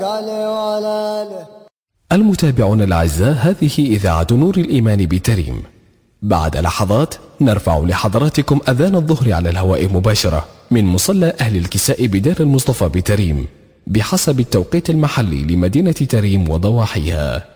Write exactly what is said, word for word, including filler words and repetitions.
المتابعون الأعزاء، هذه إذاعة نور الإيمان بتريم. بعد لحظات نرفع لحضراتكم أذان الظهر على الهواء مباشرة من مصلى أهل الكساء بدار المصطفى بتريم بحسب التوقيت المحلي لمدينة تريم وضواحيها.